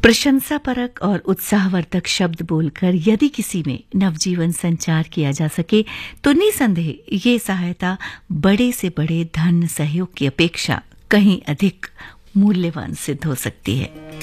प्रशंसापरक और उत्साहवर्धक शब्द बोलकर यदि किसी में नवजीवन संचार किया जा सके तो निसंदेह ये सहायता बड़े से बड़े धन सहयोग की अपेक्षा कहीं अधिक मूल्यवान सिद्ध हो सकती है।